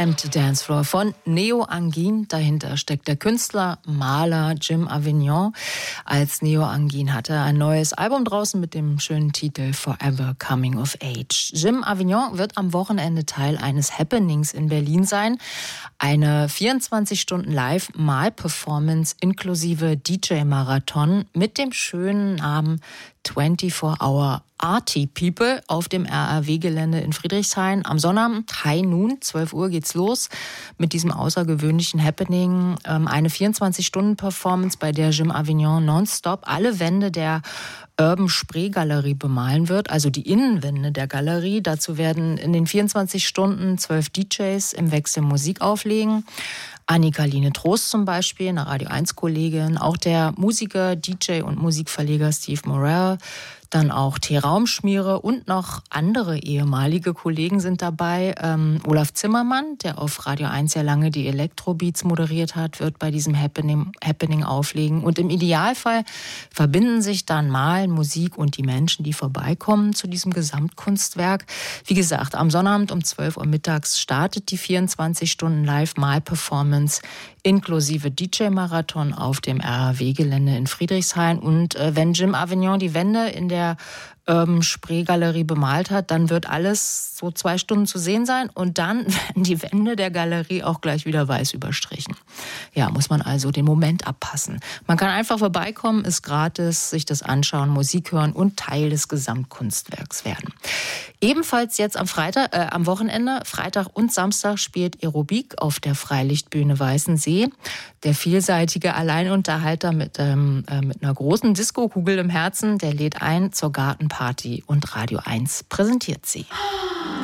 Empty Dance Floor von Neo Angin. Dahinter steckt der Künstler, Maler Jim Avignon. Als Neo Angin hatte er ein neues Album draußen mit dem schönen Titel Forever Coming of Age. Jim Avignon wird am Wochenende Teil eines Happenings in Berlin sein. Eine 24-Stunden-Live-Mal-Performance inklusive DJ-Marathon mit dem schönen Namen 24-Hour Arty People auf dem RAW-Gelände in Friedrichshain. Am Sonnabend, High Noon, 12 Uhr geht's los mit diesem außergewöhnlichen Happening. Eine 24-Stunden-Performance, bei der Jim Avignon nonstop alle Wände der Urban Spree Galerie bemalen wird, also die Innenwände der Galerie. Dazu werden in den 24 Stunden 12 DJs im Wechsel Musik auflegen. Annika-Line Trost zum Beispiel, eine Radio-1-Kollegin, auch der Musiker, DJ und Musikverleger Steve Morell, dann auch T-Raumschmiere und noch andere ehemalige Kollegen sind dabei. Olaf Zimmermann, der auf Radio 1 sehr lange die Elektrobeats moderiert hat, wird bei diesem Happening auflegen. Und im Idealfall verbinden sich dann Malen, Musik und die Menschen, die vorbeikommen zu diesem Gesamtkunstwerk. Wie gesagt, am Sonnabend um 12 Uhr mittags startet die 24-Stunden-Live-Mal-Performance inklusive DJ-Marathon auf dem RAW-Gelände in Friedrichshain. Und wenn Jim Avignon die Wände in der Spree-Galerie bemalt hat, dann wird alles so 2 Stunden zu sehen sein und dann werden die Wände der Galerie auch gleich wieder weiß überstrichen. Ja, muss man also den Moment abpassen. Man kann einfach vorbeikommen, ist gratis, sich das anschauen, Musik hören und Teil des Gesamtkunstwerks werden. Ebenfalls jetzt am Wochenende, Freitag und Samstag, spielt Aerobik auf der Freilichtbühne Weißensee. Der vielseitige Alleinunterhalter mit einer großen Diskokugel im Herzen, der lädt ein zur Gartenparty und Radio 1 präsentiert sie.